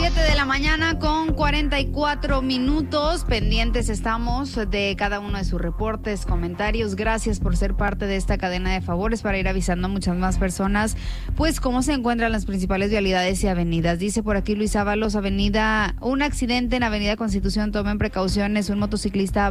7 de la mañana con 44 minutos. Pendientes estamos de cada uno de sus reportes, comentarios. Gracias por ser parte de esta cadena de favores para ir avisando a muchas más personas, pues cómo se encuentran las principales vialidades y avenidas. Dice por aquí Luis Ábalos, un accidente en Avenida Constitución, tomen precauciones. Un motociclista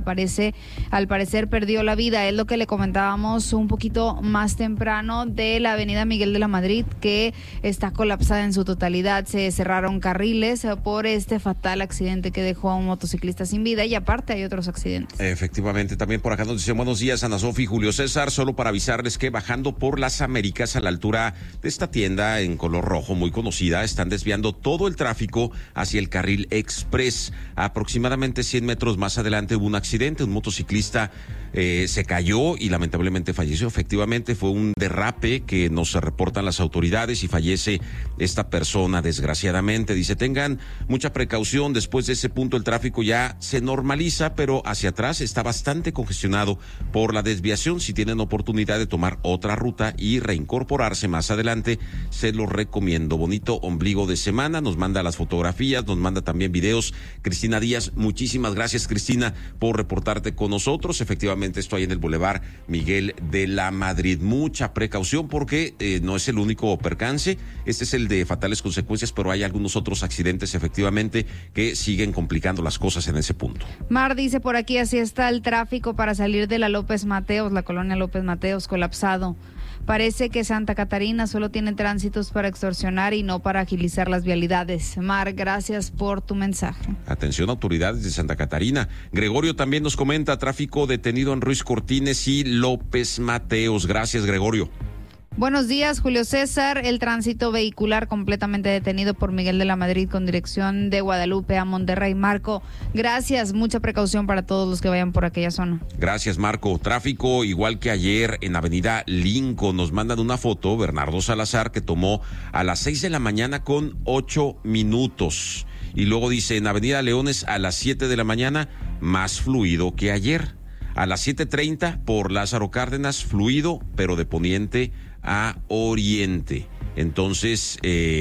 al parecer perdió la vida. Es lo que le comentábamos un poquito más temprano de la Avenida Miguel de la Madrid, que está colapsada en su totalidad. Se cerraron carriles por este fatal accidente que dejó a un motociclista sin vida, y aparte hay otros accidentes. Efectivamente, también por acá nos dicen buenos días, Ana Sofi y Julio César, solo para avisarles que bajando por las Américas a la altura de esta tienda en color rojo muy conocida, están desviando todo el tráfico hacia el carril express. Aproximadamente 100 metros más adelante hubo un accidente, un motociclista se cayó y lamentablemente falleció. Efectivamente fue un derrape que nos reportan las autoridades y fallece esta persona desgraciadamente. Dice, tengan mucha precaución, después de ese punto el tráfico ya se normaliza, pero hacia atrás está bastante congestionado por la desviación. Si tienen oportunidad de tomar otra ruta y reincorporarse más adelante, se los recomiendo. Bonito ombligo de semana, nos manda las fotografías, nos manda también videos Cristina Díaz. Muchísimas gracias, Cristina, por reportarte con nosotros. Efectivamente, esto ahí en el Boulevard Miguel de la Madrid. Mucha precaución porque no es el único percance, este es el de fatales consecuencias, pero hay algunos otros accidentes efectivamente que siguen complicando las cosas en ese punto. Mar dice por aquí, así está el tráfico para salir de la López Mateos, la colonia López Mateos, colapsado. Parece que Santa Catarina solo tiene tránsitos para extorsionar y no para agilizar las vialidades. Mar, gracias por tu mensaje. Atención, autoridades de Santa Catarina. Gregorio también nos comenta, tráfico detenido en Ruiz Cortines y López Mateos. Gracias, Gregorio. Buenos días, Julio César. El tránsito vehicular completamente detenido por Miguel de la Madrid con dirección de Guadalupe a Monterrey. Marco, gracias. Mucha precaución para todos los que vayan por aquella zona. Gracias, Marco. Tráfico igual que ayer en Avenida Lincoln. Nos mandan una foto, Bernardo Salazar, que tomó a las 6 de la mañana con 8 minutos. Y luego dice, en Avenida Leones a las 7 de la mañana, más fluido que ayer. A las 7:30 por Lázaro Cárdenas, fluido, pero de poniente a oriente. Entonces,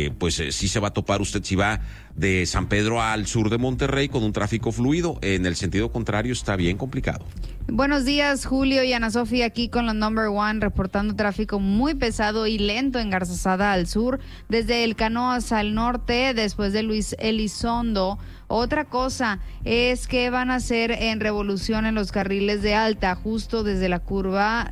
sí se va a topar usted si va de San Pedro al sur de Monterrey con un tráfico fluido. En el sentido contrario está bien complicado. Buenos días, Julio y Ana Sofía, aquí con los number one, reportando tráfico muy pesado y lento en Garzazada al sur, desde El Canoas al norte, después de Luis Elizondo. Otra cosa es que van a hacer en revolución en los carriles de alta, justo desde la curva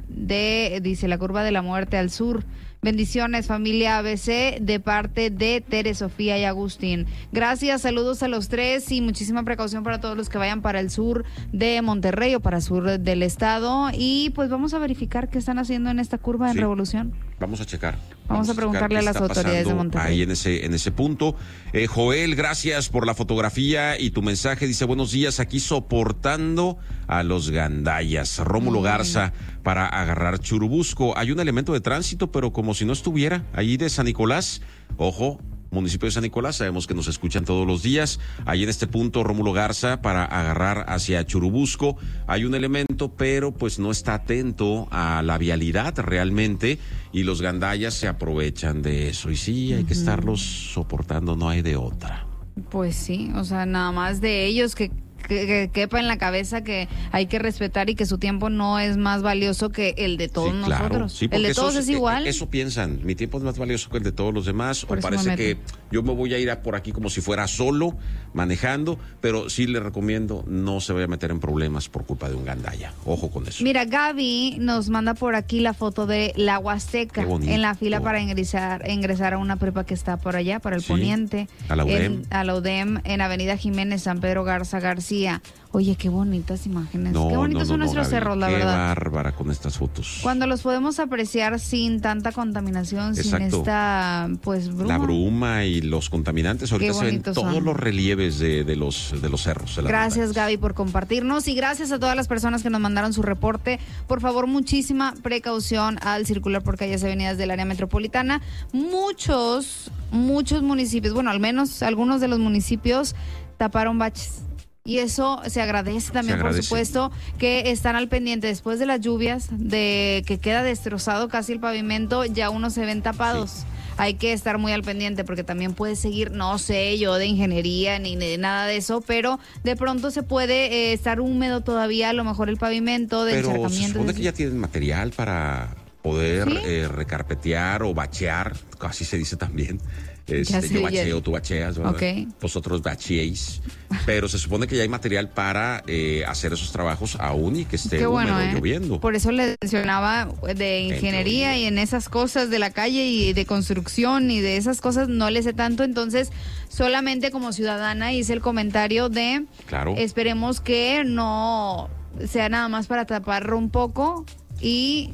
de la muerte al sur. Bendiciones, familia ABC, de parte de Tere, Sofía y Agustín. Gracias, saludos a los tres y muchísima precaución para todos los que vayan para el sur de Monterrey o para el sur del estado. Y pues vamos a verificar qué están haciendo en esta curva en revolución. Vamos a checar. Vamos a preguntarle a las autoridades de Monterrey. Ahí en ese punto. Joel, gracias por la fotografía y tu mensaje. Dice, buenos días, aquí soportando a los gandallas. Rómulo Garza para agarrar Churubusco. Hay un elemento de tránsito, pero como si no estuviera ahí de San Nicolás. Ojo, municipio de San Nicolás, sabemos que nos escuchan todos los días. Ahí en este punto, Rómulo Garza, para agarrar hacia Churubusco, hay un elemento, pero pues no está atento a la vialidad realmente, y los gandallas se aprovechan de eso. Y sí, hay que estarlos soportando, no hay de otra. Pues sí, o sea, nada más de ellos que quepa en la cabeza que hay que respetar y que su tiempo no es más valioso que el de todos nosotros. Sí, el de todos es igual. Eso piensan, mi tiempo es más valioso que el de todos los demás. Por o parece que yo me voy a ir por aquí como si fuera solo, manejando, pero sí le recomiendo no se vaya a meter en problemas por culpa de un gandalla. Ojo con eso. Mira, Gaby nos manda por aquí la foto de la Huasteca en la fila para ingresar a una prepa que está por allá, para el poniente. A la UDEM. A la UDEM, en Avenida Jiménez, San Pedro Garza García. Oye, qué bonitas imágenes. Qué bonitos son nuestros cerros, la verdad. Qué bárbara con estas fotos. Cuando los podemos apreciar sin tanta contaminación, sin esta, bruma. La bruma y los contaminantes. Ahorita se ven todos los relieves de los cerros. Gracias, Gaby, por compartirnos. Y gracias a todas las personas que nos mandaron su reporte. Por favor, muchísima precaución al circular por calles y avenidas del área metropolitana. Muchos municipios, al menos algunos de los municipios taparon baches. Y eso se agradece también, por supuesto, que están al pendiente después de las lluvias, de que queda destrozado casi el pavimento, ya unos se ven tapados. Sí. hay que estar muy al pendiente porque también puede seguir, no sé yo de ingeniería ni de nada de eso, pero de pronto se puede estar húmedo todavía, a lo mejor el pavimento de encharcamiento. Pero se supone que ya tienen material para poder recarpetear o bachear, así se dice también. Yo bacheo, tú bacheas, ¿verdad? Okay. Vosotros bacheéis. Pero se supone que ya hay material para hacer esos trabajos aún y que esté húmedo, lloviendo. Por eso les mencionaba de ingeniería y en esas cosas de la calle y de construcción y de esas cosas no le sé tanto. Entonces, solamente como ciudadana hice el comentario de esperemos que no sea nada más para taparlo un poco y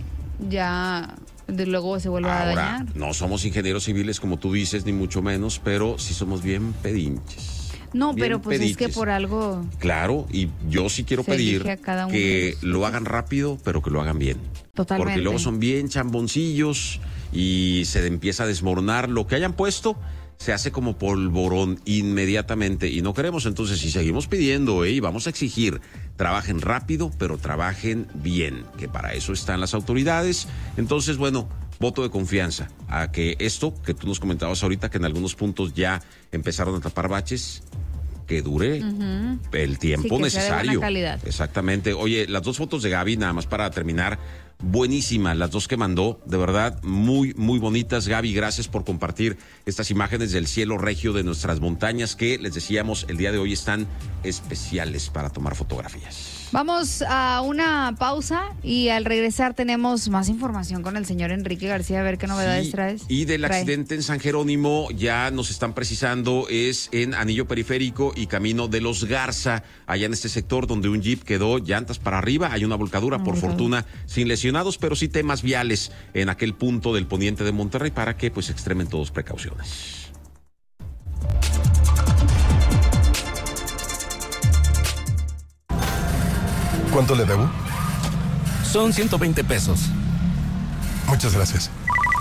ya luego se vuelve a dañar. No somos ingenieros civiles como tú dices, ni mucho menos, pero sí somos bien pedinches. No, pero pues pedinches. Es que por algo... Claro, y yo sí quiero pedir que lo hagan rápido, pero que lo hagan bien. Totalmente. Porque luego son bien chamboncillos y se empieza a desmoronar. Lo que hayan puesto se hace como polvorón inmediatamente y no queremos. Entonces, si seguimos pidiendo y vamos a exigir, trabajen rápido, pero trabajen bien, que para eso están las autoridades. Entonces, bueno, voto de confianza a que esto que tú nos comentabas ahorita, que en algunos puntos ya empezaron a tapar baches, que dure el tiempo necesario. Sea de buena calidad. Exactamente. Oye, las 2 fotos de Gaby, nada más para terminar, buenísimas las 2 que mandó, de verdad, muy, muy bonitas. Gaby, gracias por compartir estas imágenes del cielo regio de nuestras montañas que, les decíamos, el día de hoy están especiales para tomar fotografías. Vamos a una pausa y al regresar tenemos más información con el señor Enrique García, a ver qué novedades traes. Y del accidente en San Jerónimo ya nos están precisando, es en Anillo Periférico y Camino de los Garza, allá en este sector donde un jeep quedó llantas para arriba, hay una volcadura, por fortuna sin lesionados, pero sí temas viales en aquel punto del poniente de Monterrey para que pues extremen todos precauciones. ¿Cuánto le debo? Son 120 pesos. Muchas gracias.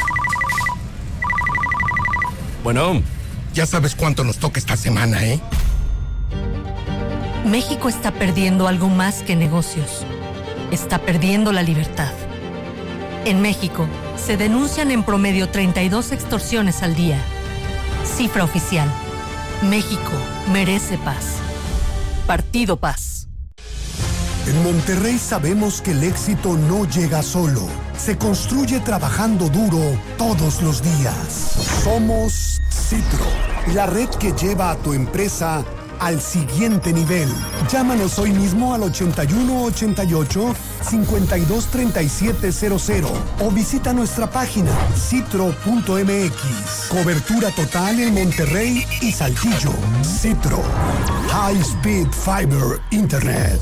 Bueno. Ya sabes cuánto nos toca esta semana, ¿eh? México está perdiendo algo más que negocios. Está perdiendo la libertad. En México, se denuncian en promedio 32 extorsiones al día. Cifra oficial. México merece paz. Partido Paz. En Monterrey sabemos que el éxito no llega solo. Se construye trabajando duro todos los días. Somos Citro, la red que lleva a tu empresa al siguiente nivel. Llámanos hoy mismo al 8188-523700 o visita nuestra página citro.mx. Cobertura total en Monterrey y Saltillo. Citro. High Speed Fiber Internet.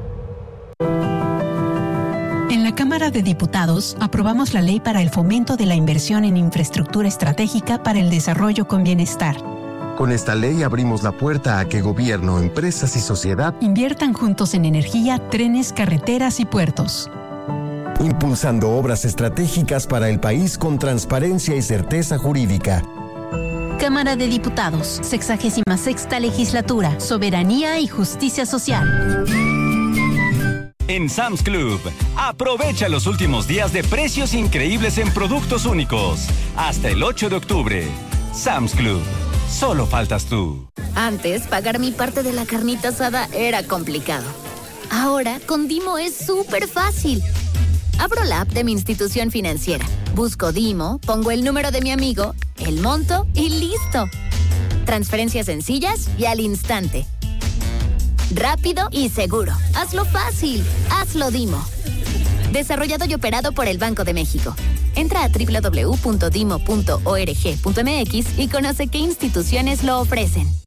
En la Cámara de Diputados aprobamos la ley para el fomento de la inversión en infraestructura estratégica para el desarrollo con bienestar. Con esta ley abrimos la puerta a que gobierno, empresas y sociedad inviertan juntos en energía, trenes, carreteras y puertos. Impulsando obras estratégicas para el país con transparencia y certeza jurídica. Cámara de Diputados, 66ª Legislatura, Soberanía y Justicia Social. En Sam's Club, aprovecha los últimos días de precios increíbles en productos únicos. Hasta el 8 de octubre. Sam's Club, solo faltas tú. Antes, pagar mi parte de la carnita asada era complicado. Ahora, con Dimo es súper fácil. Abro la app de mi institución financiera, busco Dimo, pongo el número de mi amigo, el monto y listo. Transferencias sencillas y al instante. Rápido y seguro. Hazlo fácil. Hazlo Dimo. Desarrollado y operado por el Banco de México. Entra a www.dimo.org.mx y conoce qué instituciones lo ofrecen.